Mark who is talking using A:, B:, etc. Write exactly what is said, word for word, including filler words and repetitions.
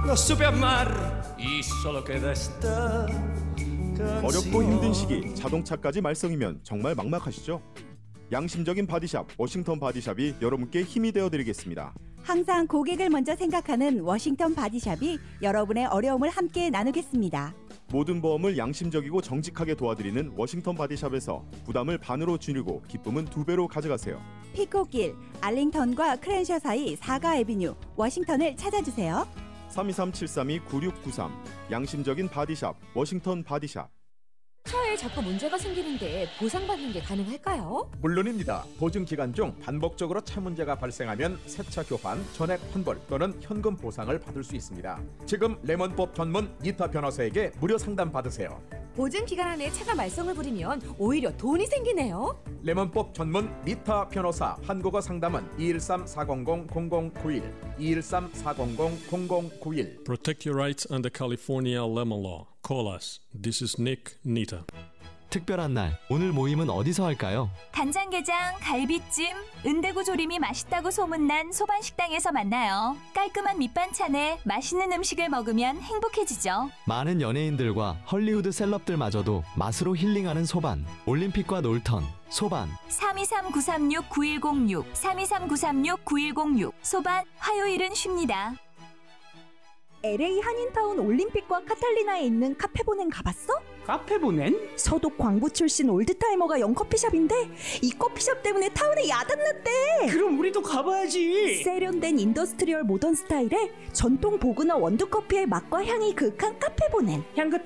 A: No supe amar y solo queda esta
B: 어렵고 힘든 시기 자동차까지 말썽이면 정말 막막하시죠? 양심적인 바디샵 워싱턴 바디샵이 여러분께 힘이 되어드리겠습니다.
C: 항상 고객을 먼저 생각하는 워싱턴 바디샵이 여러분의 어려움을 함께 나누겠습니다.
B: 모든 보험을 양심적이고 정직하게 도와드리는 워싱턴 바디샵에서 부담을 반으로 줄이고 기쁨은 두 배로 가져가세요.
C: 피코길, 알링턴과 크랜셔 사이 사가 애비뉴 워싱턴을 찾아주세요.
B: 삼이삼 칠삼이 구육구삼 양심적인 바디샵 워싱턴 바디샵.
D: 차에 자꾸 문제가 생기는데 보상받는 게 가능할까요?
E: 물론입니다. 보증 기간 중 반복적으로 차 문제가 발생하면 새차 교환, 전액 환불 또는 현금 보상을 받을 수 있습니다. 지금 레몬법 전문 니타 변호사에게 무료 상담 받으세요.
D: 보증 기간 안에 차가 말썽을 부리면 오히려 돈이 생기네요.
E: 레몬법 전문 니타 변호사 한국어 상담은 이일삼 사공공 공공구일 이일삼 사공공 공공구일.
F: Protect your rights under California lemon law. Call us. This is Nick Nita.
G: 특별한 날, 오늘 모임은 어디서 할까요?
H: 간장게장, 갈비찜, 은대구 조림이 맛있다고 소문난 소반식당에서 만나요. 깔끔한 밑반찬에 맛있는 음식을 먹으면 행복해지죠.
G: 많은 연예인들과 헐리우드 셀럽들마저도 맛으로 힐링하는 소반. 올림픽과 놀턴, 소반.
H: 삼이삼 구삼육 구일공육 삼이삼 구삼육 구일공육 소반, 화요일은 쉽니다.
C: 엘에이 한인타운 올림픽과 카탈리나에 있는 카페보넨 가봤어?
I: 카페보넨?
C: 서독 광부 출신 올드타이머가 연 커피숍인데 이 커피숍 때문에 타운에 야단났대.
I: 그럼 우리도 가봐야지.
C: 세련된 인더스트리얼 모던 스타일의 전통 보그너 원두커피의 맛과 향이 그윽한 카페보넨.
I: 향긋한